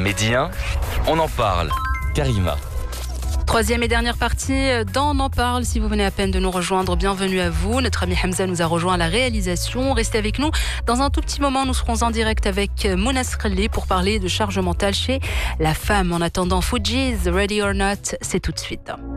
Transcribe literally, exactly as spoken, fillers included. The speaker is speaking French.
médien. On en parle. Karima. Troisième et dernière partie d'On en parle. Si vous venez à peine de nous rejoindre, bienvenue à vous. Notre ami Hamza nous a rejoint à la réalisation. Restez avec nous. Dans un tout petit moment, nous serons en direct avec Mona Skrelli pour parler de charge mentale chez la femme. En attendant, Fugees, Ready or Not, c'est tout de suite.